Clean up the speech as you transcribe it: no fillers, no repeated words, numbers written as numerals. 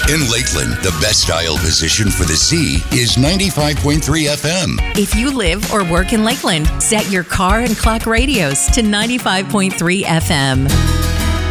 In Lakeland, the best dial position for the Z is 95.3 FM. If you live or work in Lakeland, set your car and clock radios to 95.3 FM.